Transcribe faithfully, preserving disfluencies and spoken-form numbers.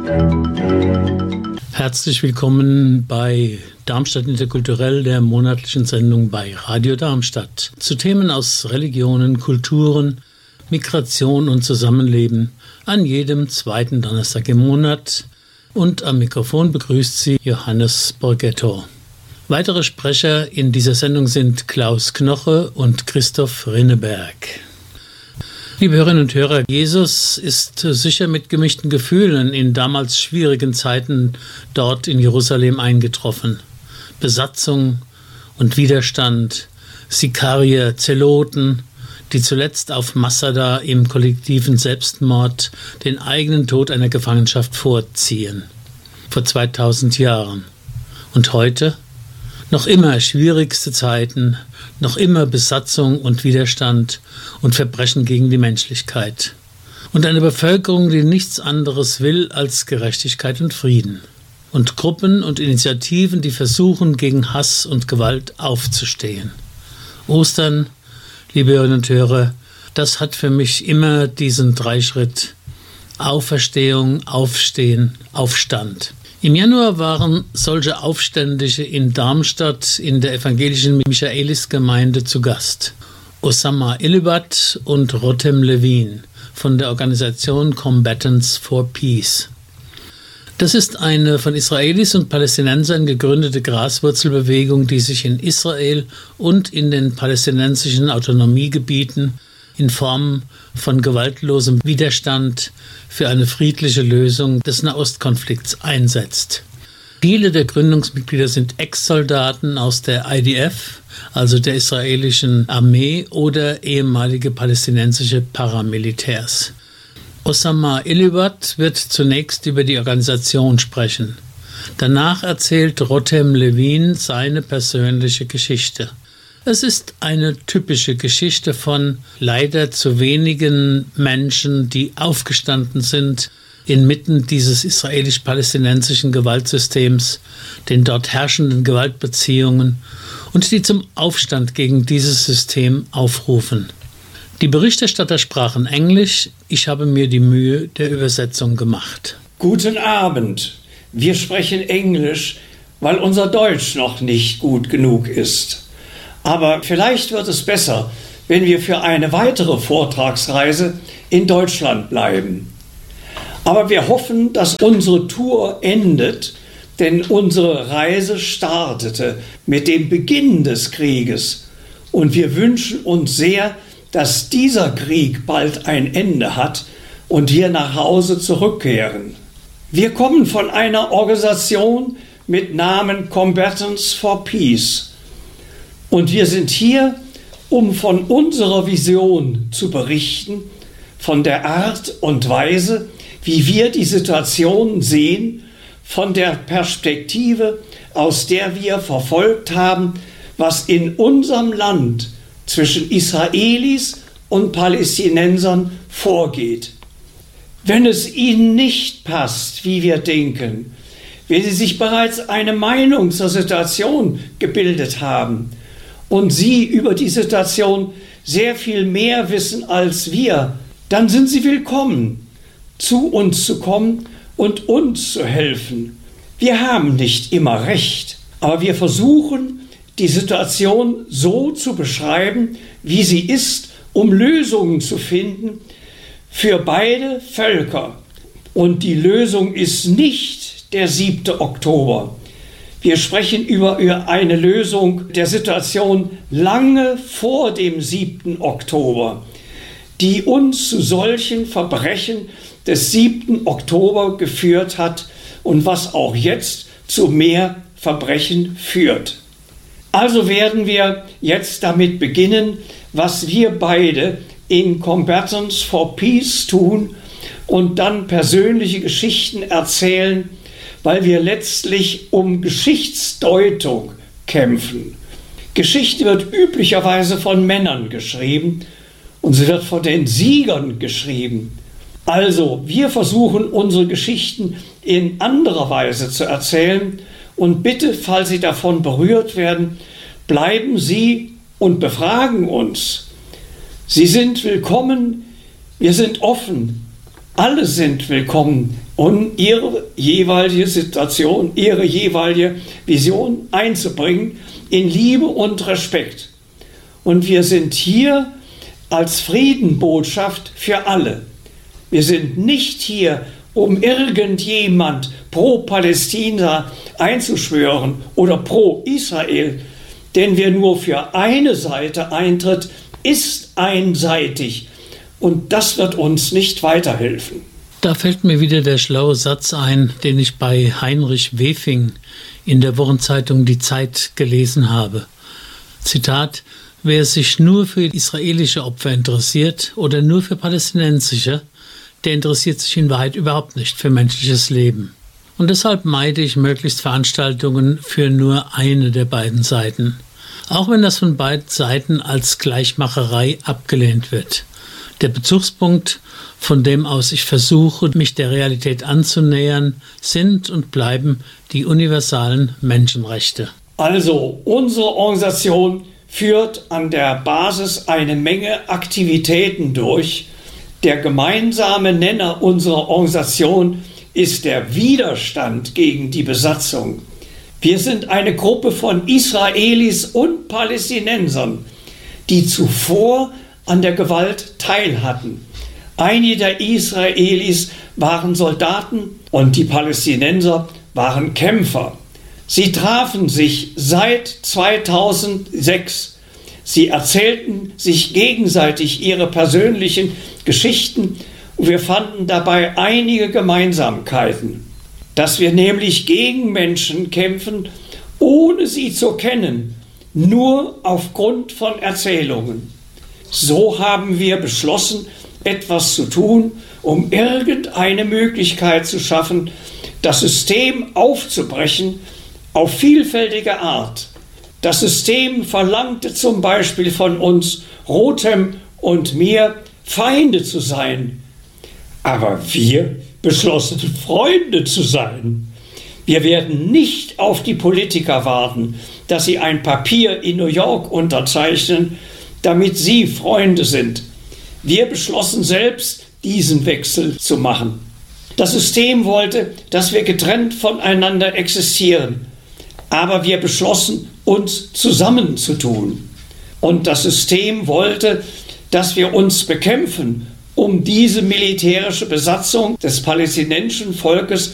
Herzlich willkommen bei Darmstadt Interkulturell, der monatlichen Sendung bei Radio Darmstadt. Zu Themen aus Religionen, Kulturen, Migration und Zusammenleben an jedem zweiten Donnerstag im Monat. Und am Mikrofon begrüßt Sie Johannes Borgetto. Weitere Sprecher in dieser Sendung sind Klaus Knoche und Christoph Rinneberg. Liebe Hörerinnen und Hörer, Jesus ist sicher mit gemischten Gefühlen in damals schwierigen Zeiten dort in Jerusalem eingetroffen. Besatzung und Widerstand, Sikarier, Zeloten, die zuletzt auf Masada im kollektiven Selbstmord den eigenen Tod einer Gefangenschaft vorziehen. Vor zweitausend Jahren. Und heute? Noch immer schwierigste Zeiten, noch immer Besatzung und Widerstand und Verbrechen gegen die Menschlichkeit. Und eine Bevölkerung, die nichts anderes will als Gerechtigkeit und Frieden. Und Gruppen und Initiativen, die versuchen, gegen Hass und Gewalt aufzustehen. Ostern, liebe Hörerinnen und Hörer, das hat für mich immer diesen Dreischritt Auferstehung, Aufstehen, Aufstand. Im Januar waren solche Aufständische in Darmstadt in der evangelischen Michaelisgemeinde zu Gast. Osama Ilibat und Rotem Levin von der Organisation Combatants for Peace. Das ist eine von Israelis und Palästinensern gegründete Graswurzelbewegung, die sich in Israel und in den palästinensischen Autonomiegebieten in Form von gewaltlosem Widerstand für eine friedliche Lösung des Nahostkonflikts einsetzt. Viele der Gründungsmitglieder sind Ex-Soldaten aus der I D F, also der israelischen Armee, oder ehemalige palästinensische Paramilitärs. Osama Ilibat wird zunächst über die Organisation sprechen. Danach erzählt Rotem Levin seine persönliche Geschichte. Es ist eine typische Geschichte von leider zu wenigen Menschen, die aufgestanden sind inmitten dieses israelisch-palästinensischen Gewaltsystems, den dort herrschenden Gewaltbeziehungen und die zum Aufstand gegen dieses System aufrufen. Die Berichterstatter sprachen Englisch, ich habe mir die Mühe der Übersetzung gemacht. Guten Abend, wir sprechen Englisch, weil unser Deutsch noch nicht gut genug ist. Aber vielleicht wird es besser, wenn wir für eine weitere Vortragsreise in Deutschland bleiben. Aber wir hoffen, dass unsere Tour endet, denn unsere Reise startete mit dem Beginn des Krieges. Und wir wünschen uns sehr, dass dieser Krieg bald ein Ende hat und wir nach Hause zurückkehren. Wir kommen von einer Organisation mit Namen Combatants for Peace. Und wir sind hier, um von unserer Vision zu berichten, von der Art und Weise, wie wir die Situation sehen, von der Perspektive, aus der wir verfolgt haben, was in unserem Land zwischen Israelis und Palästinensern vorgeht. Wenn es Ihnen nicht passt, wie wir denken, wenn Sie sich bereits eine Meinung zur Situation gebildet haben, und Sie über die Situation sehr viel mehr wissen als wir, dann sind Sie willkommen, zu uns zu kommen und uns zu helfen. Wir haben nicht immer recht, aber wir versuchen, die Situation so zu beschreiben, wie sie ist, um Lösungen zu finden für beide Völker. Und die Lösung ist nicht der siebte Oktober. Wir sprechen über eine Lösung der Situation lange vor dem siebten Oktober, die uns zu solchen Verbrechen des siebten Oktober geführt hat und was auch jetzt zu mehr Verbrechen führt. Also werden wir jetzt damit beginnen, was wir beide in Combatants for Peace tun und dann persönliche Geschichten erzählen, weil wir letztlich um Geschichtsdeutung kämpfen. Geschichte wird üblicherweise von Männern geschrieben und sie wird von den Siegern geschrieben. Also, wir versuchen unsere Geschichten in anderer Weise zu erzählen und bitte, falls Sie davon berührt werden, bleiben Sie und befragen uns. Sie sind willkommen, wir sind offen, Alle sind willkommen, um ihre jeweilige Situation, ihre jeweilige Vision einzubringen in Liebe und Respekt. Und wir sind hier als Friedenbotschaft für alle. Wir sind nicht hier, um irgendjemand pro Palästina einzuschwören oder pro Israel, denn wer nur für eine Seite eintritt, ist einseitig. Und das wird uns nicht weiterhelfen. Da fällt mir wieder der schlaue Satz ein, den ich bei Heinrich Wefing in der Wochenzeitung Die Zeit gelesen habe. Zitat: Wer sich nur für israelische Opfer interessiert oder nur für palästinensische, der interessiert sich in Wahrheit überhaupt nicht für menschliches Leben. Und deshalb meide ich möglichst Veranstaltungen für nur eine der beiden Seiten. Auch wenn das von beiden Seiten als Gleichmacherei abgelehnt wird. Der Bezugspunkt, von dem aus ich versuche, mich der Realität anzunähern, sind und bleiben die universalen Menschenrechte. Also, unsere Organisation führt an der Basis eine Menge Aktivitäten durch. Der gemeinsame Nenner unserer Organisation ist der Widerstand gegen die Besatzung. Wir sind eine Gruppe von Israelis und Palästinensern, die zuvor an der Gewalt teilhatten. Einige der Israelis waren Soldaten und die Palästinenser waren Kämpfer. Sie trafen sich seit zweitausendsechs. Sie erzählten sich gegenseitig ihre persönlichen Geschichten und wir fanden dabei einige Gemeinsamkeiten. Dass wir nämlich gegen Menschen kämpfen, ohne sie zu kennen, nur aufgrund von Erzählungen. So haben wir beschlossen, etwas zu tun, um irgendeine Möglichkeit zu schaffen, das System aufzubrechen auf vielfältige Art. Das System verlangte zum Beispiel von uns, Rothem und mir, Feinde zu sein. Aber wir beschlossen, Freunde zu sein. Wir werden nicht auf die Politiker warten, dass sie ein Papier in New York unterzeichnen, damit sie Freunde sind. Wir beschlossen selbst, diesen Wechsel zu machen. Das System wollte, dass wir getrennt voneinander existieren. Aber wir beschlossen, uns zusammenzutun. Und das System wollte, dass wir uns bekämpfen, um diese militärische Besatzung des palästinensischen Volkes